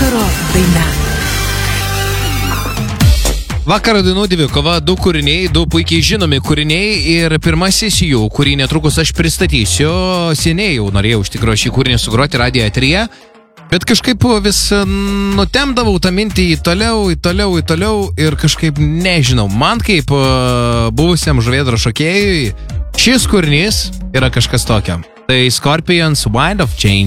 vakaro daina. Vakaro dainų dvikova, 2 kūriniai, 2 puikiai žinomi kūriniai ir pirmasis jų, kurį netrukus aš pristatysiu, seniai jau norėjau iš tikrųjų šį kūrinį sugroti radijo eteryje, bet kažkaip vis nutemdavau tą mintį į toliau ir kažkaip nežinau, man kaip buvusiam žuvėdro šokėjui šis kūrinys yra kažkas tokio. Tai Scorpions Wind of Change.